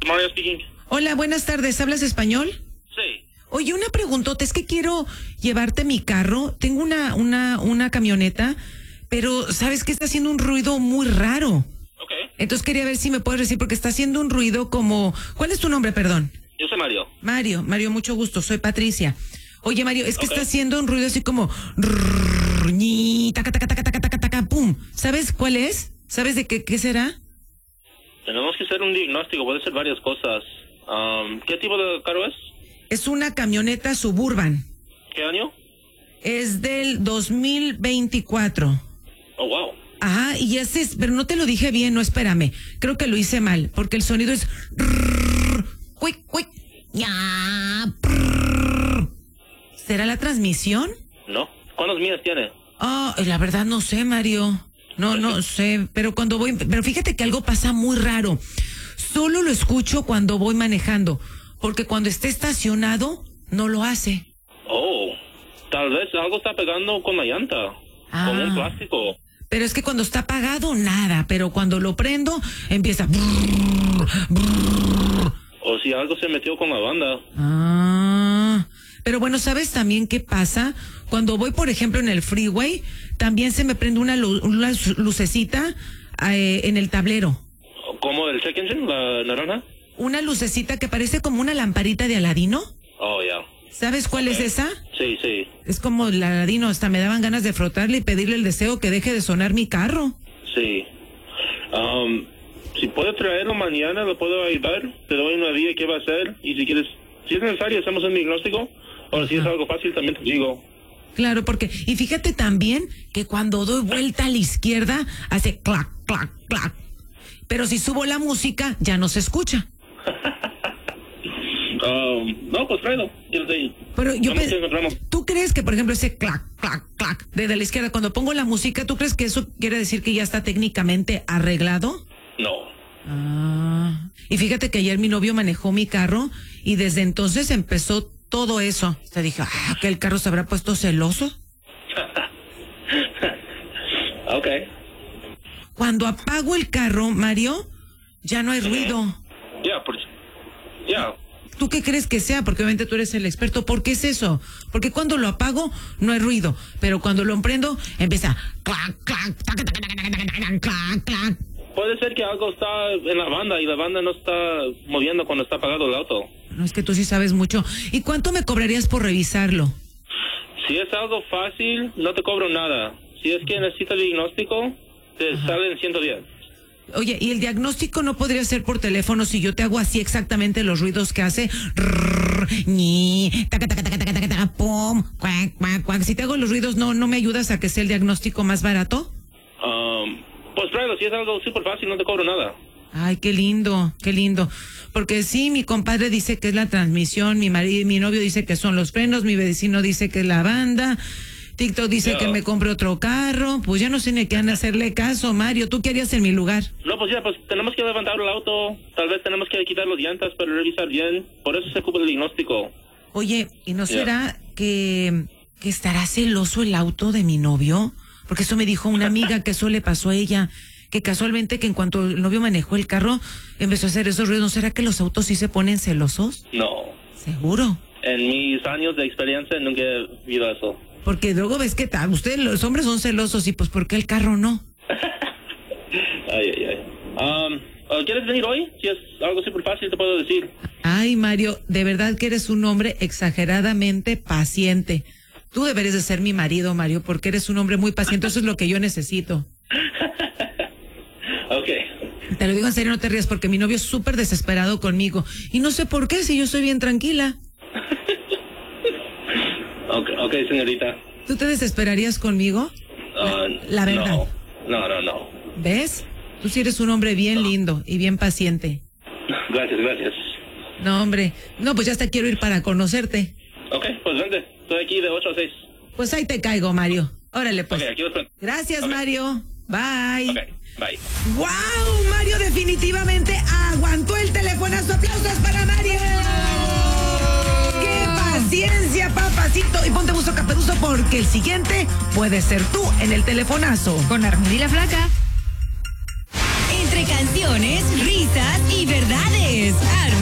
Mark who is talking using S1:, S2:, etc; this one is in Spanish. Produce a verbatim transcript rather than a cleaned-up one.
S1: Mario speaking.
S2: Hola, buenas tardes. ¿Hablas español?
S1: Sí.
S2: Oye, una preguntota. Es que quiero llevarte mi carro. Tengo una, una, una camioneta, pero ¿sabes qué? Está haciendo un ruido muy raro.
S1: Ok.
S2: Entonces quería ver si me puedes decir, porque está haciendo un ruido como... ¿Cuál es tu nombre, perdón?
S1: Yo soy Mario.
S2: Mario. Mario, mucho gusto. Soy Patricia. Oye, Mario, es que
S1: Ok.
S2: está haciendo un ruido así como... rrrr, ñi, taca, taca, taca, taca, taca, taca, pum. ¿Sabes cuál es? ¿Sabes de qué, qué será?
S1: Tenemos que hacer un diagnóstico, puede ser varias cosas. Um, ¿Qué tipo de carro es?
S2: Es una camioneta Suburban.
S1: ¿Qué año?
S2: Es del dos mil veinticuatro.
S1: Oh, wow.
S2: Ajá, y ese es, pero no te lo dije bien, no, espérame. Creo que lo hice mal, porque el sonido es... rrrr, cuic, cuic, ña, prrrr. ¿Será la transmisión?
S1: ¿No? ¿Cuántas millas tiene?
S2: Oh, la verdad no sé, Mario. No, no sé, pero cuando voy... Pero fíjate que algo pasa muy raro. Solo lo escucho cuando voy manejando, porque cuando esté estacionado, no lo hace.
S1: Oh, tal vez algo está pegando con la llanta.
S2: Ah.
S1: Como un plástico.
S2: Pero es que cuando está apagado, nada. Pero cuando lo prendo, empieza... brrr, brrr.
S1: O si algo se metió con la banda.
S2: Ah, pero bueno, ¿sabes también qué pasa? Cuando voy, por ejemplo, en el freeway, también se me prende una, lu- una lucecita eh, en el tablero.
S1: ¿Como el check engine, la naranja?
S2: Una lucecita que parece como una lamparita de Aladino.
S1: Oh, ya.
S2: ¿Sabes cuál es esa?
S1: Sí, sí.
S2: Es como el Aladino, hasta me daban ganas de frotarle y pedirle el deseo que deje de sonar mi carro.
S1: Sí. Um, si puedes traerlo mañana, lo puedo ayudar. Te doy una día qué va a hacer. Y si quieres, si es necesario, hacemos un diagnóstico. O si es algo fácil, también te digo.
S2: Claro, porque, y fíjate también que cuando doy vuelta a la izquierda, hace clac, clac, clac. Pero si subo la música, ya no se escucha.
S1: Um, no, pues tráelo. Yo te-
S2: Pero yo
S1: vamos
S2: pe-
S1: que encontramos.
S2: ¿Tú crees que, por ejemplo, ese clac, clac, clac desde la izquierda, cuando pongo la música, ¿tú crees que eso quiere decir que ya está técnicamente arreglado?
S1: No.
S2: Ah. Y fíjate que ayer mi novio manejó mi carro y desde entonces empezó todo eso. Te dije, ah, que el carro se habrá puesto celoso.
S1: Ok.
S2: Cuando apago el carro, Mario, ya no hay ruido.
S1: Ya, pues. Ya.
S2: ¿Tú qué crees que sea? Porque obviamente tú eres el experto. ¿Por qué es eso? Porque cuando lo apago, no hay ruido. Pero cuando lo emprendo, empieza clac, clac, tac, tac, tac, tac, tac, tac, clac, clac.
S1: Puede ser que algo está en la banda y la banda no está moviendo cuando está apagado el auto.
S2: No, es que tú sí sabes mucho. ¿Y cuánto me cobrarías por revisarlo?
S1: Si es algo fácil, no te cobro nada. Si es que necesitas diagnóstico, te salen ciento diez.
S2: Oye, ¿y el diagnóstico no podría ser por teléfono si yo te hago así exactamente los ruidos que hace? Rrrr, ñi, taca, taca, taca, taca, taca, taca, pum, cuac, cuac, cuac. Si te hago los ruidos, ¿no, no me ayudas a que sea el diagnóstico más barato?
S1: Um, pues tráelo, si es algo súper fácil, no te cobro nada.
S2: Ay, qué lindo, qué lindo. Porque sí, mi compadre dice que es la transmisión, mi marido, mi novio dice que son los frenos, mi vecino dice que es la banda, TikTok dice
S1: Ya.
S2: que me compre otro carro. Pues ya no sé ni qué han hacerle caso, Mario. ¿Tú qué harías en mi lugar?
S1: No, pues ya, pues tenemos que levantar el auto, tal vez tenemos que quitar las llantas para revisar bien. Por eso se ocupa el diagnóstico.
S2: Oye, ¿y no
S1: Ya.
S2: será que, que estará celoso el auto de mi novio? Porque eso me dijo una amiga que eso le pasó a ella, que casualmente que en cuanto el novio manejó el carro, empezó a hacer esos ruidos. ¿No será que los autos sí se ponen celosos?
S1: No.
S2: Seguro.
S1: En mis años de experiencia nunca he visto eso.
S2: Porque luego ves que ta- ustedes los hombres son celosos y pues ¿por qué el carro no?
S1: Ay, ay, ay. Um, ¿Quieres venir hoy? Si es algo súper fácil, te puedo decir.
S2: Ay, Mario, de verdad que eres un hombre exageradamente paciente. Tú deberías de ser mi marido, Mario, porque eres un hombre muy paciente. Eso es lo que yo necesito.
S1: Ok.
S2: Te lo digo en serio, no te rías, porque mi novio es súper desesperado conmigo. Y no sé por qué, si yo soy bien tranquila.
S1: Ok, ok, señorita.
S2: ¿Tú te desesperarías conmigo?
S1: Uh,
S2: La verdad.
S1: No, no, no, no.
S2: ¿Ves? Tú sí eres un hombre bien lindo y bien paciente.
S1: Gracias, gracias.
S2: No, hombre. No, pues ya hasta quiero ir para conocerte.
S1: Ok, pues vente. Estoy aquí de ocho a seis.
S2: Pues ahí te caigo, Mario. Órale, pues.
S1: Ok, aquí los espero.
S2: Gracias,
S1: Ok.
S2: Mario. Bye.
S1: Ok, bye.
S2: ¡Wow! Mario definitivamente aguantó el telefonazo. ¡Aplausos para Mario! ¡Qué paciencia, papacito! Y ponte buzo caperuso porque el siguiente puede ser tú en el telefonazo.
S3: Con Armando y la Flaca.